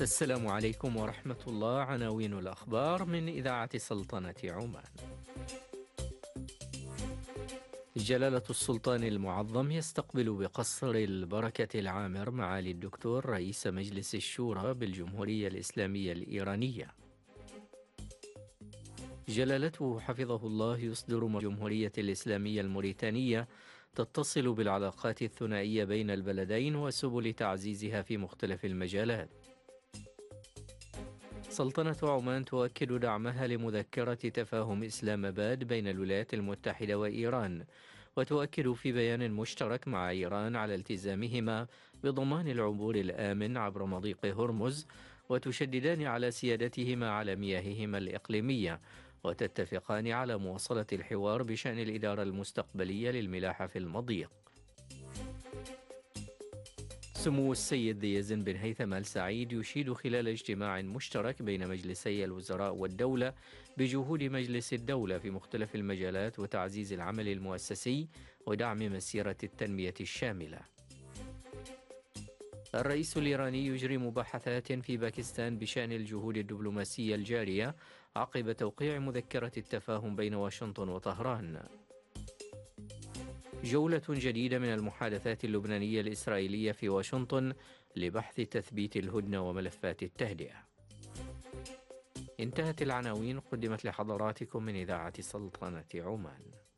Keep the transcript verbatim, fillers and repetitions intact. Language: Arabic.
السلام عليكم ورحمة الله. عناوين الأخبار من إذاعة سلطنة عمان. جلالة السلطان المعظم يستقبل بقصر البركة العامر معالي الدكتور رئيس مجلس الشورى بالجمهورية الإسلامية الإيرانية. جلالته حفظه الله يصدر الجمهورية الإسلامية الموريتانية تتصل بالعلاقات الثنائية بين البلدين وسبل تعزيزها في مختلف المجالات. سلطنة عمان تؤكد دعمها لمذكرة تفاهم إسلام آباد بين الولايات المتحدة وإيران، وتؤكد في بيان مشترك مع إيران على التزامهما بضمان العبور الآمن عبر مضيق هرمز، وتشددان على سيادتهما على مياههما الإقليمية، وتتفقان على مواصلة الحوار بشأن الإدارة المستقبلية للملاحة في المضيق. سمو السيد ذي يزن بن هيثم آل سعيد يشيد خلال اجتماع مشترك بين مجلسي الوزراء والدولة بجهود مجلس الدولة في مختلف المجالات وتعزيز العمل المؤسسي ودعم مسيرة التنمية الشاملة. الرئيس الإيراني يجري مباحثات في باكستان بشأن الجهود الدبلوماسية الجارية عقب توقيع مذكرة التفاهم بين واشنطن وطهران. جولة جديدة من المحادثات اللبنانية الإسرائيلية في واشنطن لبحث تثبيت الهدنة وملفات التهدئة. انتهت العناوين، قدمت لحضراتكم من إذاعة سلطنة عمان.